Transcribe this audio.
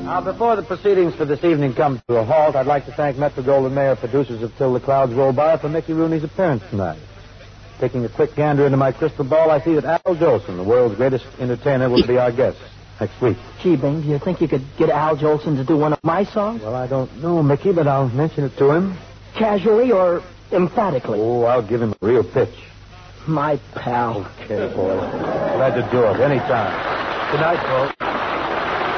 Now, before the proceedings for this evening come to a halt, I'd like to thank Metro-Goldwyn Mayer, producers of Till the Clouds Roll By, for Mickey Rooney's appearance tonight. Taking a quick gander into my crystal ball, I see that Al Jolson, the world's greatest entertainer, will be our guest next week. Gee, Bing, do you think you could get Al Jolson to do one of my songs? Well, I don't know, Mickey, but I'll mention it to him. Casually or emphatically? Oh, I'll give him a real pitch. My pal. Okay, boy. Glad to do it. Anytime. Good night, folks.